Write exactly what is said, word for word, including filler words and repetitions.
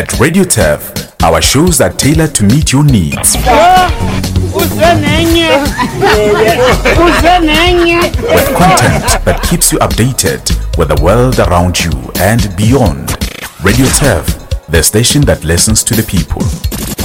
At Radio Turf, our shows are tailored to meet your needs. With content that keeps you updated with the world around you and beyond. Radio Turf, the station that listens to the people.